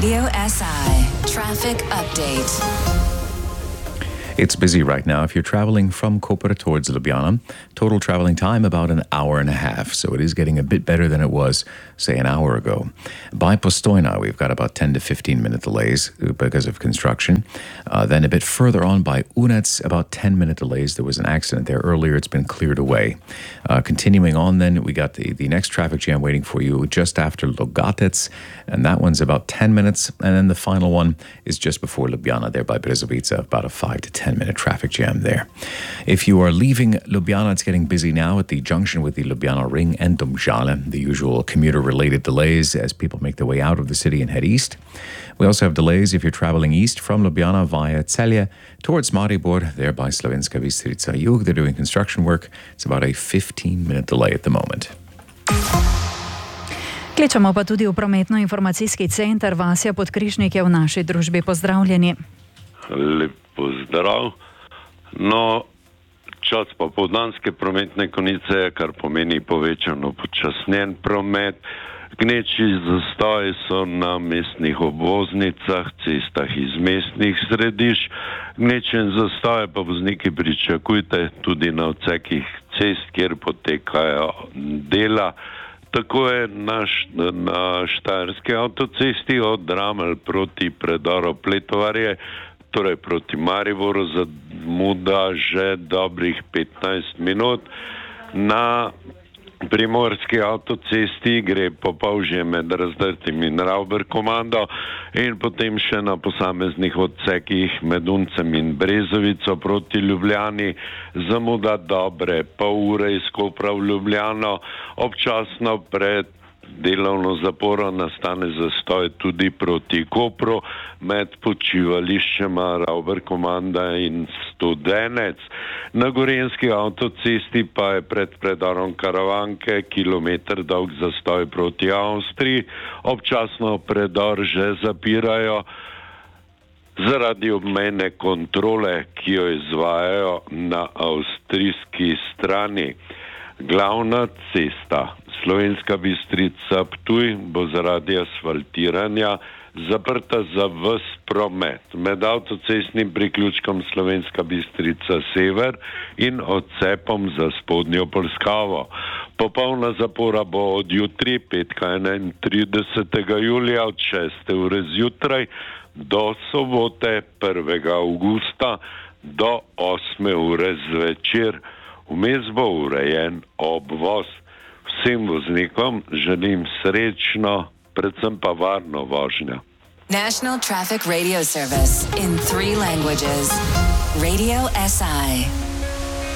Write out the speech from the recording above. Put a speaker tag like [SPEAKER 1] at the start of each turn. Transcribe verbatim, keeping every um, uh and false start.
[SPEAKER 1] Radio S I Traffic Update.
[SPEAKER 2] It's busy right now if you're traveling from Koper towards Ljubljana. Total traveling time about an hour and a half, so it is getting a bit better than it was, say, an hour ago. By Postojna, we've got about ten to fifteen minute delays because of construction. Uh, then a bit further on by Unec, about ten minute delays. There was an accident there earlier. It's been cleared away. Uh, continuing on then, we got the, the next traffic jam waiting for you just after Logatec, and that one's about ten minutes. And then the final one is just before Ljubljana there by Brezovica, about a five to ten minute traffic jam there. If you are leaving Ljubljana, it's getting busy now at the junction with the Ljubljana Ring and Domžale, the usual commuter-related delays as people make their way out of the city and head east. We also have delays if you're traveling east from Ljubljana via Celje towards Maribor, there by Slovenska Bistrica Jug. They're doing construction work. It's about a fifteen minute delay at the moment.
[SPEAKER 3] Kličemo pa tudi v prometno-informacijski center. Vasja Podkrižnik je v naši družbi. Pozdravljeni.
[SPEAKER 4] Lep pozdrav. No, čas popoldanske prometne konice, kar pomeni povečano počasnjen promet. Gneči zastoji so na mestnih obvoznicah, cestah iz mestnih središč. Gnečen zastoje pa vozniki pričakujte tudi na odsekih cest, kjer potekajo dela. Tako je na, na Štajerski avtocesti od Dramelj proti predoru Pletovarje, torej proti Mariboru, zamuda že dobrih petnajst minut. Na Primorski avtocesti gre po Polžje med Razdrtim in Ravber-komando in potem še na posameznih odsekih med Uncem in Brezovico proti Ljubljani. Zamuda dobre pol ure iz Kopra v Ljubljano. Občasno pred delovno zaporo nastane zastoj tudi proti Kopru med počivališčema Ravber-komanda in Studenec. Na Gorenjski avtocesti pa je pred predorom Karavanke kilometer dolg zastoj proti Avstriji. Občasno predor že zapirajo zaradi obmejne kontrole, ki jo izvajajo na avstrijski strani. Glavna cesta Slovenska Bistrica-Ptuj bo zaradi asfaltiranja zaprta za ves promet med avtocestnim priključkom Slovenska Bistrica-Sever in odcepom za spodnjo Polskavo. Popolna zapora bo od jutri, petka enaintridesetega julija od šeste ure zjutraj do sobote prvega avgusta do osme ure zvečer. Vmes bo urejen obvoz. Vsem voznikom želim srečno, predvsem pa varno vožnjo.
[SPEAKER 1] National Traffic Radio Service in three languages. Radio S I.